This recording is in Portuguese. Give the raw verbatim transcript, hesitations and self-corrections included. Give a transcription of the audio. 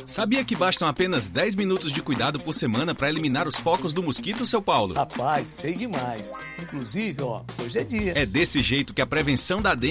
Sabia que bastam apenas dez minutos de cuidado por semana para eliminar os focos do mosquito, seu Paulo? Rapaz, sei demais. Inclusive, ó, hoje é dia. É desse jeito que a prevenção da dengue